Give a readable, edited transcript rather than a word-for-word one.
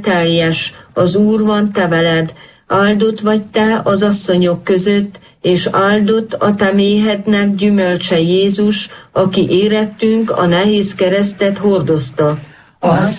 teljes, az Úr van te veled, áldott vagy te az asszonyok között, és áldott a te méhednek gyümölcse Jézus, aki érettünk a nehéz keresztet hordozta.